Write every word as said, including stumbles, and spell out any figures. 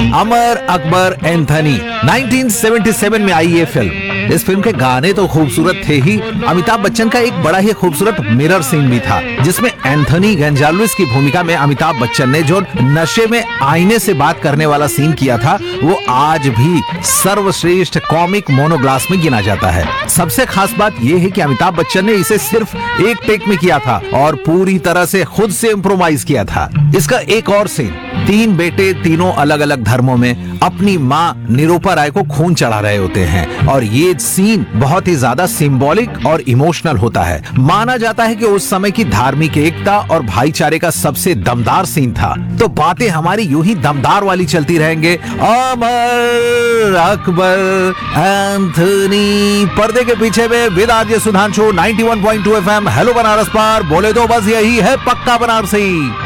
Amar Akbar Anthony nineteen seventy seven में आई ये film. इस फिल्म के गाने तो खूबसूरत थे ही, अमिताभ बच्चन का एक बड़ा ही खूबसूरत मिरर सीन भी था, जिसमें एंथनी गोंजाल्विस की भूमिका में अमिताभ बच्चन ने जो नशे में आईने से बात करने वाला सीन किया था, वो आज भी सर्वश्रेष्ठ कॉमिक मोनोग्लास में गिना जाता है। सबसे खास बात यह है कि अमिताभ बच्चन ने इसे सिर्फ एक टेक में किया था और पूरी तरह से खुद से इम्प्रोवाइज किया था। इसका एक और सीन, तीन बेटे तीनों अलग अलग धर्मों में अपनी माँ निरूपा राय को खून चढ़ा रहे होते हैं और ये सीन बहुत ही ज्यादा सिंबॉलिक और इमोशनल होता है। माना जाता है कि उस समय की धार्मिक एकता और भाईचारे का सबसे दमदार सीन था। तो बातें हमारी यूं ही दमदार वाली चलती रहेंगे। अमर अकबर एंथनी पर्दे के पीछे में with RJ Sudhanshu ninety one point two FM hello Banaras पर बोले तो बस यही है पक्का बनारसी।